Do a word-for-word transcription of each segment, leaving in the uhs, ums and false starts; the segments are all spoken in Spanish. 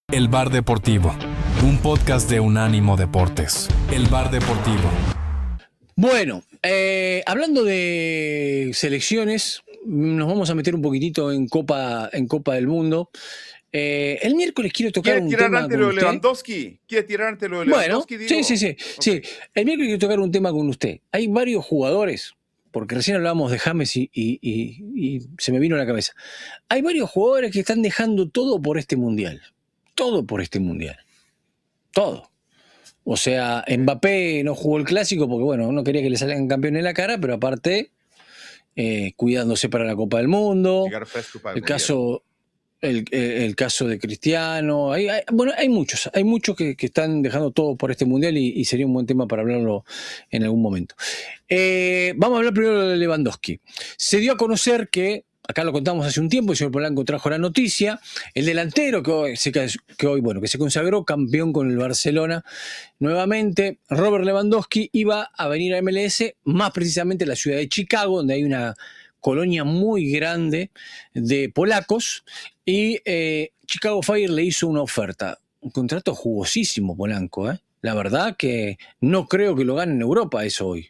El Bar Deportivo, un podcast de Unánimo Deportes. El Bar Deportivo. Bueno, eh, hablando de selecciones, nos vamos a meter un poquitito en Copa, en Copa del Mundo. Eh, el miércoles quiero tocar un tema ¿Quiere tirar ante lo de usted. Lewandowski? ¿Quiere tirar ante lo de Bueno, Lewandowski? Digo? sí, sí, sí, okay. sí. El miércoles quiero tocar un tema con usted. Hay varios jugadores, porque recién hablábamos de James y, y, y, y se me vino a la cabeza. Hay varios jugadores que están dejando todo por este mundial. Todo por este mundial. Todo. O sea, Mbappé no jugó el clásico porque, bueno, no quería que le salgan campeón en la cara, pero aparte, eh, cuidándose para la Copa del Mundo. Llegar fresco para el, el mundial. caso el, el caso de Cristiano. Hay, hay, bueno, hay muchos, hay muchos que, que están dejando todo por este mundial y, y sería un buen tema para hablarlo en algún momento. Eh, vamos a hablar primero de Lewandowski. Se dio a conocer que, acá lo contamos hace un tiempo, el señor Polanco trajo la noticia, el delantero que hoy, que hoy bueno, que se consagró campeón con el Barcelona nuevamente, Robert Lewandowski, iba a venir a M L S, más precisamente a la ciudad de Chicago, donde hay una colonia muy grande de polacos, y eh, Chicago Fire le hizo una oferta, un contrato jugosísimo, Polanco, ¿eh? La verdad que no creo que lo gane en Europa eso hoy.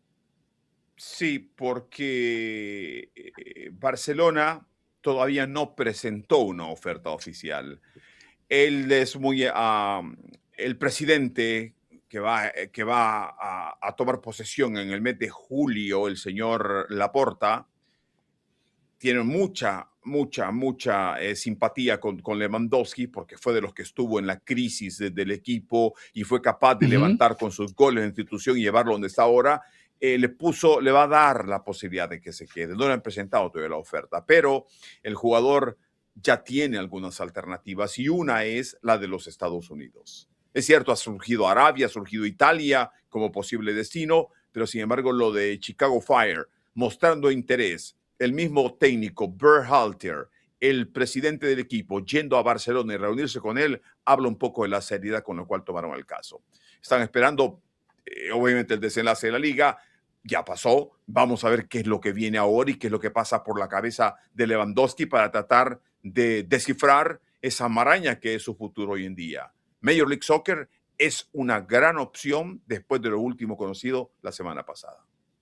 Sí, porque Barcelona todavía no presentó una oferta oficial. Él es muy... Uh, el presidente que va, que va a, a tomar posesión en el mes de julio, el señor Laporta, tiene mucha, mucha, mucha eh, simpatía con, con Lewandowski porque fue de los que estuvo en la crisis de, del equipo y fue capaz de uh-huh. levantar con sus goles la institución y llevarlo donde está ahora. Eh, le puso, le va a dar la posibilidad de que se quede. No le han presentado todavía la oferta, pero el jugador ya tiene algunas alternativas y una es la de los Estados Unidos. Es cierto, ha surgido Arabia, ha surgido Italia como posible destino, pero sin embargo lo de Chicago Fire, mostrando interés, el mismo técnico, Berhalter, el presidente del equipo, yendo a Barcelona y reunirse con él, habla un poco de la seriedad con la cual tomaron el caso. Están esperando, eh, obviamente, el desenlace de la liga. Ya pasó. Vamos a ver qué es lo que viene ahora y qué es lo que pasa por la cabeza de Lewandowski para tratar de descifrar esa maraña que es su futuro hoy en día. Major League Soccer es una gran opción después de lo último conocido la semana pasada.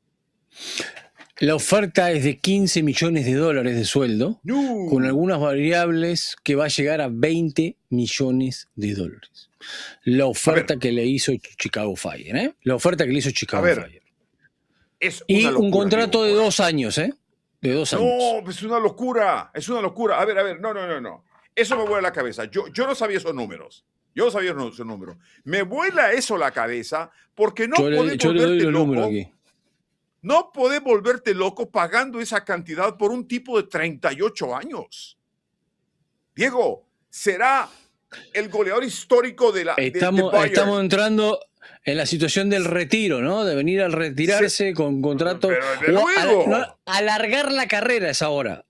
La oferta es de quince millones de dólares de sueldo, no. con algunas variables que va a llegar a veinte millones de dólares. La oferta que le hizo Chicago Fire, ¿eh? La oferta que le hizo Chicago ver, Fire. Es y locura, un contrato amigo, de dos años, ¿eh? De dos no, años. No, es una locura, es una locura. A ver, a ver, no, no, no, no. Eso me vuela la cabeza. Yo, yo no sabía esos números. Yo no sabía esos números. Me vuela eso la cabeza porque no yo podés le, yo volverte le doy loco. Número aquí. No podés volverte loco pagando esa cantidad por un tipo de treinta y ocho años. Diego, será el goleador histórico de la estamos, de, de estamos entrando en la situación del retiro, ¿no? De venir al retirarse sí. con contrato. Pero o al, no, alargar la carrera es ahora.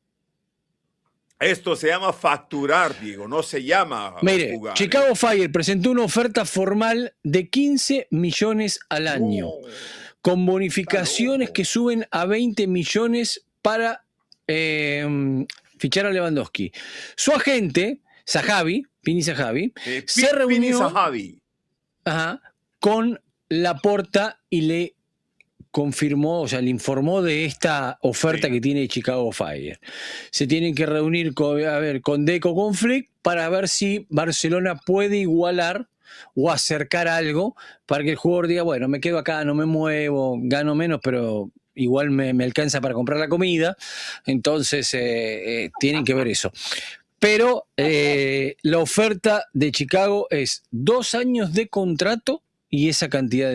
Esto se llama facturar, Diego, no se llama Mire, jugar. Chicago ¿eh? Fire presentó una oferta formal de quince millones al año. No. Con bonificaciones que suben a veinte millones para eh, fichar a Lewandowski. Su agente, Zahavi, Pini Zahavi, eh, se reunió Pini Zahavi. Ajá, con Laporta y le confirmó, o sea, le informó de esta oferta sí. que tiene Chicago Fire. Se tienen que reunir con, a ver, con Deco, con Flick, para ver si Barcelona puede igualar o acercar algo para que el jugador diga, bueno, me quedo acá, no me muevo, gano menos, pero igual me, me alcanza para comprar la comida. Entonces, eh, eh, tienen que ver eso. Pero eh, la oferta de Chicago es dos años de contrato y esa cantidad de